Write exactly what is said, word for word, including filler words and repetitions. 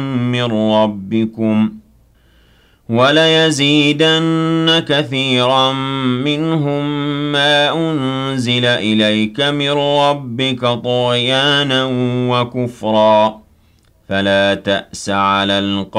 من ربكم وَلَيَزِيدَنَّ كَثِيرًا مِّنْهُم مَّا أُنزِلَ إِلَيْكَ مِن رَّبِّكَ طُغْيَانًا وَكُفْرًا فَلَا تَأْسَ عَلَى الْقَوْمِ